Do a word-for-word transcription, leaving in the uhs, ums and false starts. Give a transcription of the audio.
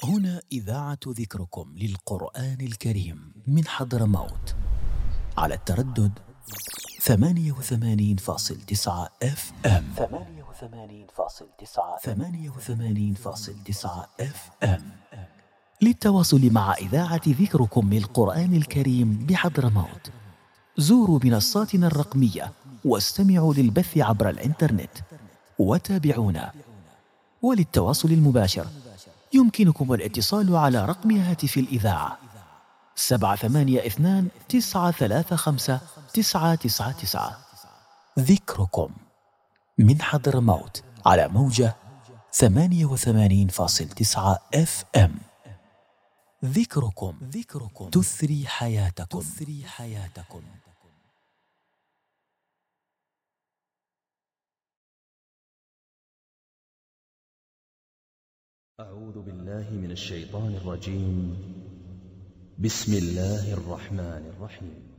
هنا إذاعة ذكركم للقرآن الكريم من حضرموت على التردد ثمانية وثمانين فاصل تسعة اف ام ثمانية وثمانين فاصل تسعة ثمانية وثمانين فاصل تسعة اف ام. للتواصل مع إذاعة ذكركم للقرآن الكريم بحضرموت زوروا منصاتنا الرقمية واستمعوا للبث عبر الإنترنت وتابعونا. وللتواصل المباشر يمكنكم الاتصال على رقم هاتف الإذاعة سبعة ثمانية اثنان تسعة ثلاثة خمسة تسعة تسعة تسعة. ذكركم من حضرموت على موجة ثمانية وثمانين فاصل تسعة اف ام. ذكركم ذكركم تثري حياتكم تثري حياتكم. أعوذ بالله من الشيطان الرجيم. بسم الله الرحمن الرحيم.